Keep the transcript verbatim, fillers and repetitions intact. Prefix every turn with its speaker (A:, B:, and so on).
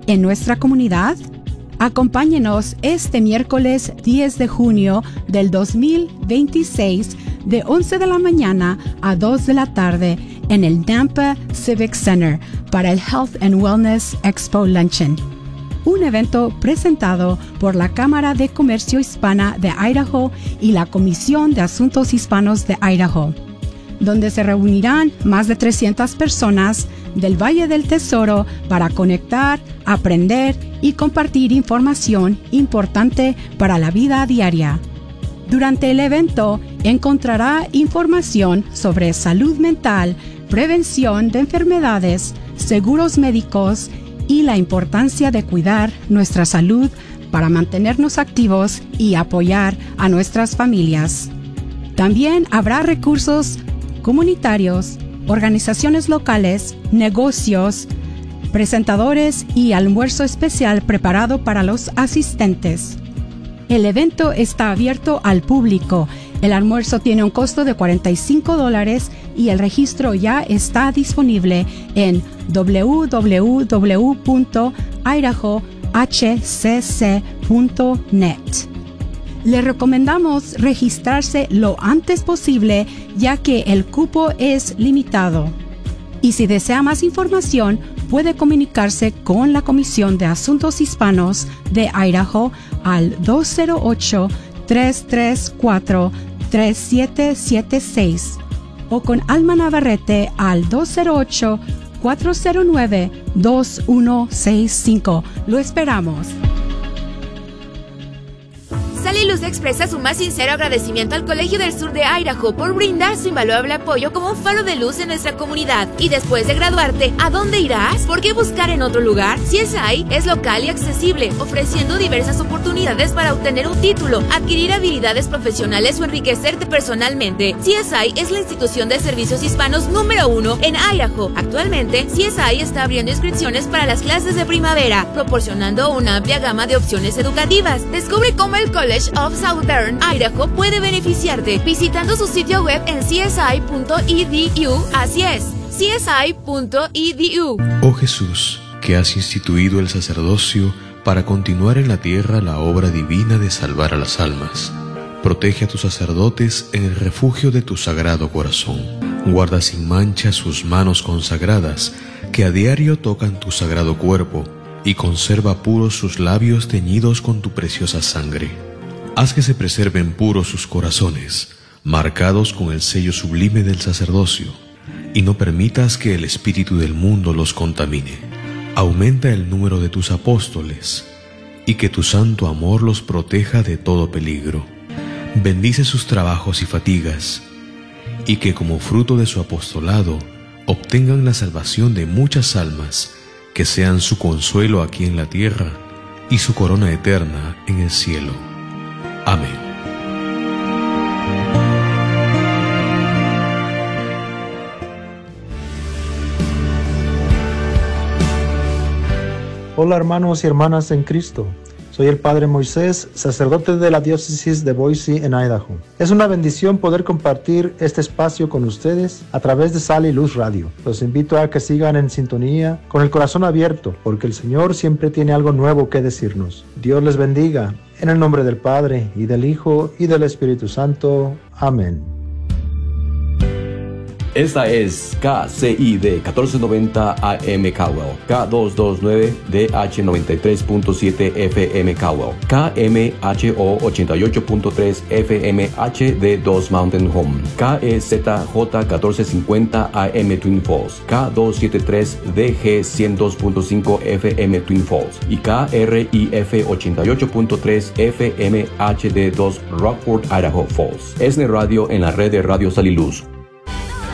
A: en nuestra comunidad? Acompáñenos este miércoles diez de junio del dos mil veintiséis de once de la mañana a dos de la tarde en el Nampa Civic Center para el Health and Wellness Expo Luncheon, un evento presentado por la Cámara de Comercio Hispana de Idaho y la Comisión de Asuntos Hispanos de Idaho, donde se reunirán más de trescientas personas del Valle del Tesoro para conectar, aprender y compartir información importante para la vida diaria. Durante el evento encontrará información sobre salud mental, prevención de enfermedades, seguros médicos y la importancia de cuidar nuestra salud para mantenernos activos y apoyar a nuestras familias. También habrá recursos comunitarios, organizaciones locales, negocios, presentadores y almuerzo especial preparado para los asistentes. El evento está abierto al público. El almuerzo tiene un costo de cuarenta y cinco dólares y el registro ya está disponible en doble u doble u doble u punto idaho h c c punto net. Le recomendamos registrarse lo antes posible ya que el cupo es limitado. Y si desea más información, puede comunicarse con la Comisión de Asuntos Hispanos de Idaho al dos cero ocho, tres tres cuatro, tres siete siete seis o con Alma Navarrete al dos cero ocho, cuatro cero nueve, dos uno seis cinco. Lo esperamos.
B: Saliluz expresa su más sincero agradecimiento al Colegio del Sur de Idaho por brindar su invaluable apoyo como un faro de luz en nuestra comunidad. Y después de graduarte, ¿a dónde irás? ¿Por qué buscar en otro lugar? C S I es local y accesible, ofreciendo diversas oportunidades para obtener un título, adquirir habilidades profesionales o enriquecerte personalmente. C S I es la institución de servicios hispanos número uno en Idaho. Actualmente, C S I está abriendo inscripciones para las clases de primavera, proporcionando una amplia gama de opciones educativas. Descubre cómo el College of Southern Idaho puede beneficiarte visitando su sitio web en c s i punto e d u. Así es, c s i punto e d u.
C: Oh Jesús, que has instituido el sacerdocio para continuar en la tierra la obra divina de salvar a las almas, protege a tus sacerdotes en el refugio de tu sagrado corazón. Guarda sin mancha sus manos consagradas, que a diario tocan tu sagrado cuerpo, y conserva puros sus labios teñidos con tu preciosa sangre. Haz que se preserven puros sus corazones, marcados con el sello sublime del sacerdocio, y no permitas que el espíritu del mundo los contamine. Aumenta el número de tus apóstoles, y que tu santo amor los proteja de todo peligro. Bendice sus trabajos y fatigas, y que como fruto de su apostolado obtengan la salvación de muchas almas, que sean su consuelo aquí en la tierra y su corona eterna en el cielo. Amén.
D: Hola hermanos y hermanas en Cristo. Soy el Padre Moisés, sacerdote de la diócesis de Boise en Idaho. Es una bendición poder compartir este espacio con ustedes a través de Sal y Luz Radio. Los invito a que sigan en sintonía con el corazón abierto, porque el Señor siempre tiene algo nuevo que decirnos. Dios les bendiga. En el nombre del Padre, y del Hijo, y del Espíritu Santo. Amén.
E: Esta es K C I D catorce noventa A M Cowell, K doscientos veintinueve D H noventa y tres punto siete F M Cowell, K M H O ochenta y ocho punto tres F M H D dos Mountain Home, K E Z J catorce cincuenta A M Twin Falls, K doscientos setenta y tres D G ciento dos punto cinco F M Twin Falls y K R I F ochenta y ocho punto tres F M H D dos Rockford, Idaho Falls. Es de radio en la red de Radio Sal y Luz.